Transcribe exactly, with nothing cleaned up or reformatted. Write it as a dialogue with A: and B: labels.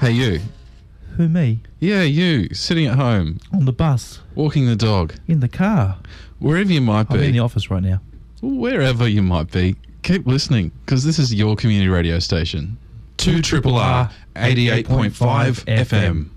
A: Hey, you.
B: Who, me?
A: Yeah, you. Sitting at home.
B: On the bus.
A: Walking the dog.
B: In the car.
A: Wherever you might be.
B: I'm in the office right now.
A: Wherever you might be. Keep listening, because this is your community radio station. two R R R eighty-eight point five F M.